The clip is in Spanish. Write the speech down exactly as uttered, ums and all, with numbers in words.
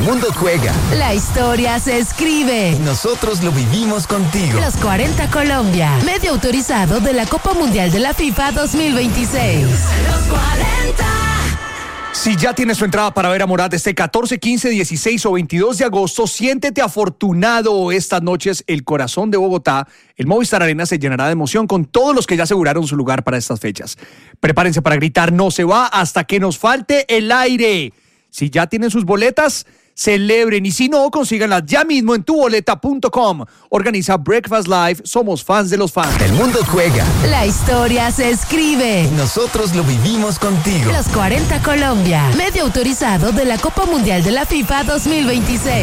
mundo juega. La historia se escribe. Y nosotros lo vivimos contigo. Los cuarenta Colombia. Medio autorizado de la Copa Mundial de la FIFA dos mil veintiséis. Los cuarenta. Si ya tienes tu entrada para ver a Morat este catorce, quince, dieciséis o veintidós de agosto, siéntete afortunado. Estas noches, el corazón de Bogotá, el Movistar Arena, se llenará de emoción con todos los que ya aseguraron su lugar para estas fechas. Prepárense para gritar "no se va" hasta que nos falte el aire. Si ya tienen sus boletas, celebren, y si no, consíganlas ya mismo en tu boleta punto com. Organiza Breakfast Live, somos fans de los fans. El mundo juega. La historia se escribe. Y nosotros lo vivimos contigo. Los cuarenta Colombia. Medio autorizado de la Copa Mundial de la FIFA dos mil veintiséis.